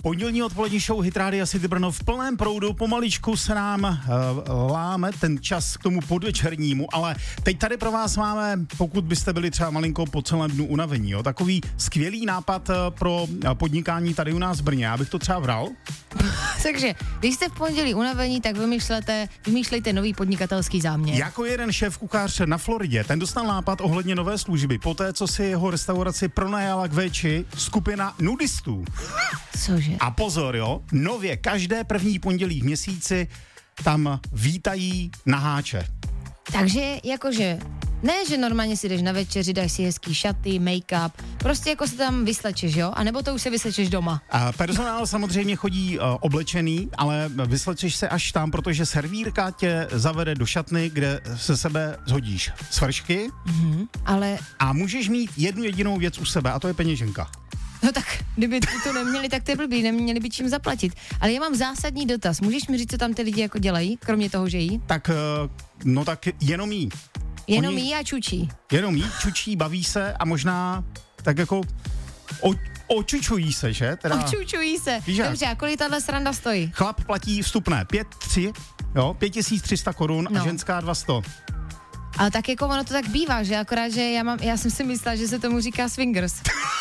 Pondělní odpolední show Hit Rádia City Brno v plném proudu, pomaličku se nám láme ten čas k tomu podvečernímu, ale teď tady pro vás máme, pokud byste byli třeba malinko po celém dnu unavení, jo, takový skvělý nápad pro podnikání tady u nás v Brně, abych to třeba vral. Takže, když jste v pondělí unavení, tak vymýšlejte nový podnikatelský záměr. Jako jeden šéf kuchař na Floridě, ten dostal nápad ohledně nové služby, poté co si jeho restauraci pronajala k véči skupina nudistů. Cože? A pozor, jo, nově každé první pondělí v měsíci tam vítají naháče. Takže jakože, ne, že normálně si jdeš na večeři, dáš si hezký šaty, make-up, prostě jako se tam vyslečeš, jo? A nebo to už se vyslečeš doma? A personál samozřejmě chodí oblečený, ale vyslečeš se až tam, protože servírka tě zavede do šatny, kde se sebe zhodíš svršky, ale... a můžeš mít jednu jedinou věc u sebe, a to je peněženka. No tak, kdyby to neměli, tak to je blbý, neměli by čím zaplatit. Ale já mám zásadní dotaz, můžeš mi říct, co tam ty lidi jako dělají, kromě toho, že jí? Tak, no tak jenom jí. Jenom jí a čučí. Jenom jí, čučí, baví se a možná tak jako očučují se, že? Očučují se. Dobře, a kolik tahle sranda stojí? Chlap platí vstupné 5300 korun a ženská 200. Ale tak jako ono to tak bývá, že akorát, že já jsem si myslela, že se tomu říká swingers.